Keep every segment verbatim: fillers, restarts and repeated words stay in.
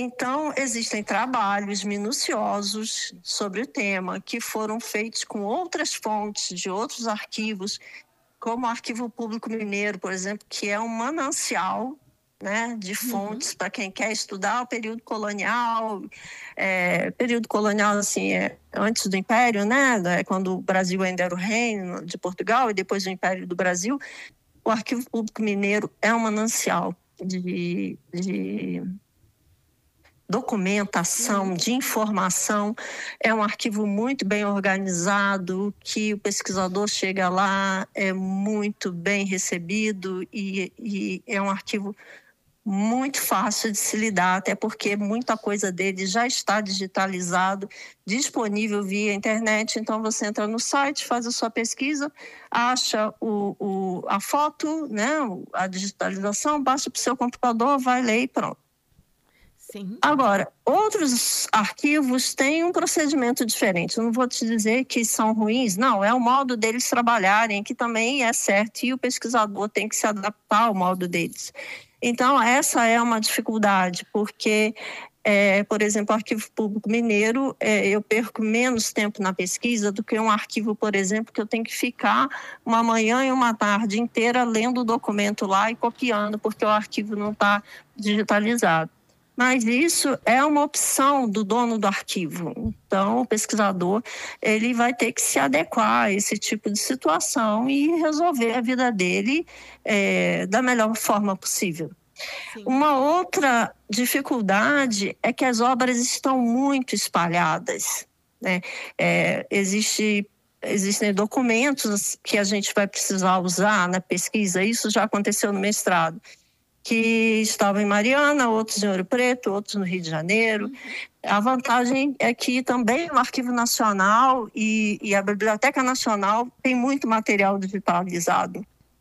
Então, existem trabalhos minuciosos sobre o tema que foram feitos com outras fontes de outros arquivos, como o Arquivo Público Mineiro, por exemplo, que é um manancial, né, de fontes Uhum. para quem quer estudar o período colonial. É, período colonial, assim, é antes do Império, né, quando o Brasil ainda era o reino de Portugal e depois o Império do Brasil. O Arquivo Público Mineiro é um manancial de, de documentação, Sim. de informação. É um arquivo muito bem organizado, que o pesquisador chega lá, é muito bem recebido e, e é um arquivo muito fácil de se lidar, até porque muita coisa dele já está digitalizado, disponível via internet. Então, você entra no site, faz a sua pesquisa, acha o, o, a foto, né, a digitalização, baixa para o seu computador, vai ler e pronto. Sim. Agora, outros arquivos têm um procedimento diferente. Eu não vou te dizer que são ruins, não, é o modo deles trabalharem, que também é certo, e o pesquisador tem que se adaptar ao modo deles. Então, essa é uma dificuldade, porque, é, por exemplo, o Arquivo Público Mineiro, é, eu perco menos tempo na pesquisa do que um arquivo, por exemplo, que eu tenho que ficar uma manhã e uma tarde inteira lendo o documento lá e copiando, porque o arquivo não está digitalizado. Mas isso é uma opção do dono do arquivo. Então, o pesquisador ele vai ter que se adequar a esse tipo de situação e resolver a vida dele é, da melhor forma possível. Sim. Uma outra dificuldade é que as obras estão muito espalhadas, né? É, existe Existem documentos que a gente vai precisar usar na pesquisa, isso já aconteceu no mestrado, que estavam em Mariana, outros em Ouro Preto, outros no Rio de Janeiro. Uhum. A vantagem é que também o Arquivo Nacional e, e a Biblioteca Nacional tem muito material digitalizado.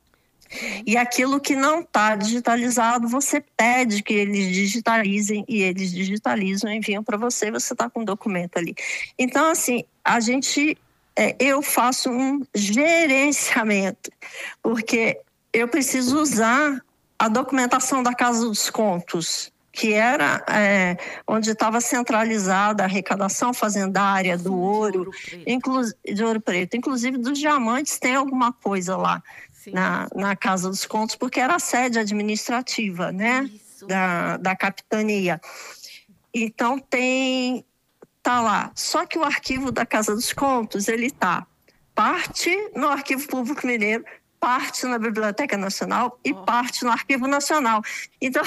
Sim. E aquilo que não está digitalizado, você pede que eles digitalizem e eles digitalizam e enviam para você, você está com o documento ali. Então, assim, a gente, é, eu faço um gerenciamento, porque eu preciso usar a documentação da Casa dos Contos, que era é, onde estava centralizada a arrecadação fazendária do Sim, ouro, de Ouro Preto. inclu, de Ouro Preto. Inclusive, dos diamantes tem alguma coisa lá na, na Casa dos Contos, porque era a sede administrativa, né, da, da capitania. Então, tem, tá lá. Só que o arquivo da Casa dos Contos, ele tá parte no Arquivo Público Mineiro, parte na Biblioteca Nacional e oh. parte no Arquivo Nacional. Então,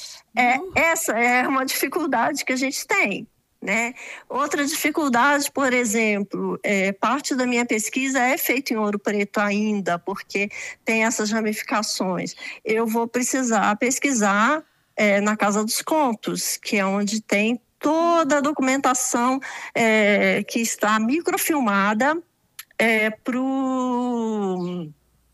é, essa é uma dificuldade que a gente tem, né? Outra dificuldade, por exemplo, é, parte da minha pesquisa é feita em Ouro Preto ainda, porque tem essas ramificações. Eu vou precisar pesquisar é, na Casa dos Contos, que é onde tem toda a documentação é, que está microfilmada é, para o...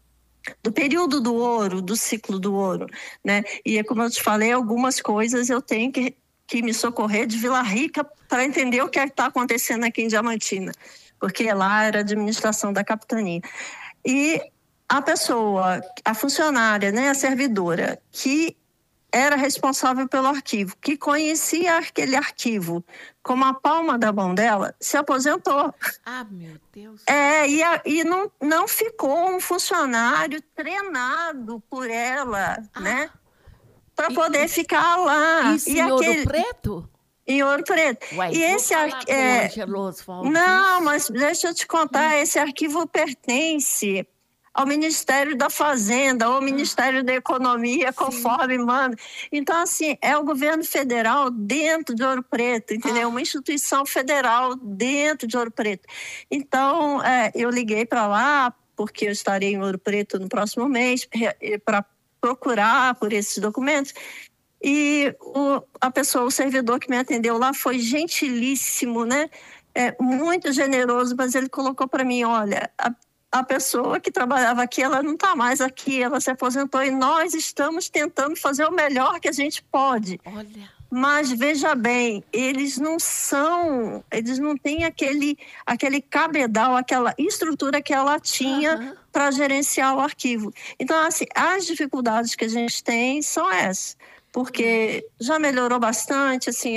do período do ouro, do ciclo do ouro, né? E como eu te falei, algumas coisas eu tenho que, que me socorrer de Vila Rica para entender o que está acontecendo aqui em Diamantina, porque lá era a administração da capitania. E a pessoa, a funcionária, né, a servidora, que era responsável pelo arquivo, que conhecia aquele arquivo como a palma da mão dela, se aposentou. Ah, meu Deus. É, e, a, e não, não ficou um funcionário treinado por ela, ah, né? Para poder e, Isso ficar lá. Isso em aquele... Ouro Preto? Em Ouro Preto. Uai, e esse arquivo. É... Não, mas deixa eu te contar, hum. esse arquivo pertence ao Ministério da Fazenda, ao Ministério ah, da Economia, conforme sim. manda. Então, assim, é o governo federal dentro de Ouro Preto, entendeu? Ah. Uma instituição federal dentro de Ouro Preto. Então, é, eu liguei para lá, porque eu estarei em Ouro Preto no próximo mês, para procurar por esses documentos. E o, a pessoa, o servidor que me atendeu lá foi gentilíssimo, né? É, muito generoso, mas ele colocou para mim, olha... A, A pessoa que trabalhava aqui, ela não está mais aqui, ela se aposentou e nós estamos tentando fazer o melhor que a gente pode. Olha. Mas, veja bem, eles não são, eles não têm aquele, aquele cabedal, aquela estrutura que ela tinha uhum. para gerenciar o arquivo. Então, assim, as dificuldades que a gente tem são essas, porque já melhorou bastante, assim,